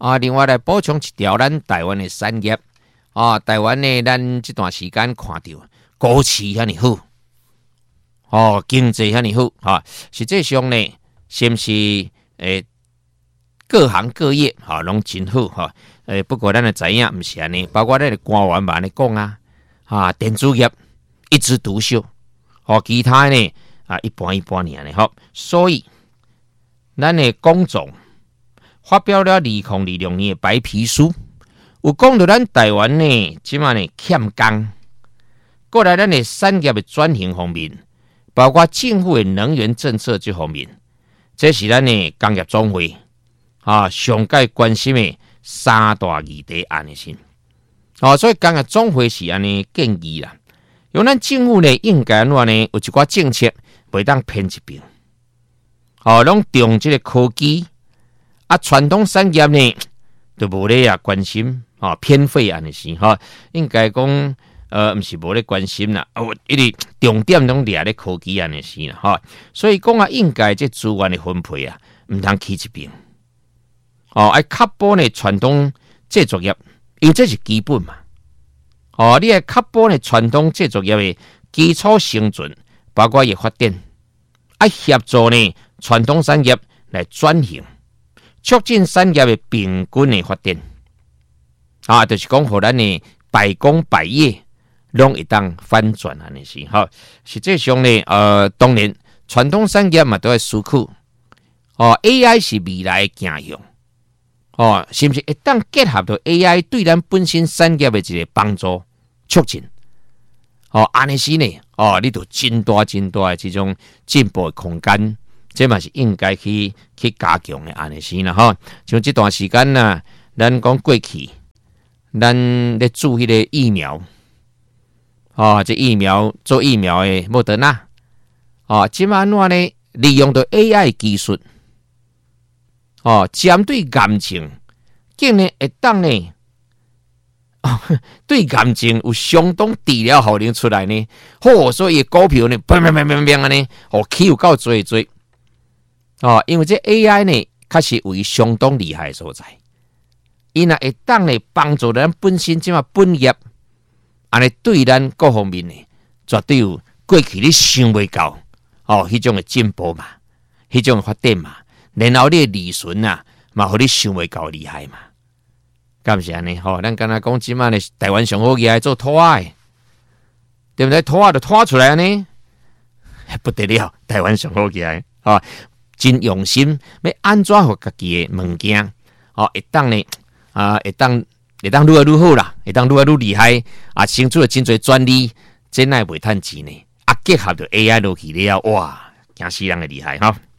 另外来补充一条，咱台湾的产业台湾呢，咱这段时间看到股市遐尼好，经济遐尼好实际上呢，是不是各行各业拢真好不过咱的知影，不是安尼，包括咱的官员嘛安尼讲电子业一枝独秀，其他呢一般一般尔呢所以咱的工总发表了2026年的白皮书，有讲到咱台湾呢，即马呢欠工，过来咱的产业的转型方面，包括政府的能源政策这方面，这是咱的工业总会上界关心的三大议题案的先。所以工业总会是安尼建议啦，因为咱政府呢应该安怎呢，有一寡政策袂当偏一边，拢重这个科技。传统产业呢，就无咧关心偏废安尼是应该讲毋是无咧关心啦，一直重点拢掠咧科技安尼是啦所以讲应该这资源的分配毋通起一边要确保呢传统制作业，因为这是基本嘛你要确保呢传统制作业的基础生存，包括也发展，协助呢传统产业来转型。促进产业的平均的发展就是讲，互咱的百工百业拢会当翻转安尼是实际上呢，当然传统产业嘛都要思考AI 是未来的走向是不是会当结合到 AI 对咱本身产业的一个帮助促进安尼是呢你就真大的这种进步的空间。这嘛是应该去加强的安尼是啦像这段时间咱讲过去，咱咧注迄个疫苗这疫苗做疫苗的莫德纳即嘛安怎呢？利用到 AI 技术针对癌症，竟然会当呢对癌症有相当治疗效能出来呢所以股票呢砰安尼起有够多因为这 AI 呢，确实为相当厉害的所在，伊若会当呢帮助咱本身即嘛本业，安尼对咱各方面呢，绝对有过去你想袂到迄种的进步嘛，迄种的发展嘛，然后你的利润嘛，互你想袂到厉害嘛，敢是安尼咱刚才讲即嘛呢，台湾上好嘢做拖的，对不对？拖就拖出来呢，不得了，台湾上好嘢真用心，要安怎互家己的物件会当呢会当愈来愈好啦，会当愈来愈厉害生出了真侪专利，真乃袂趁钱呢结合着 AI 落去了，哇，惊死人的厉害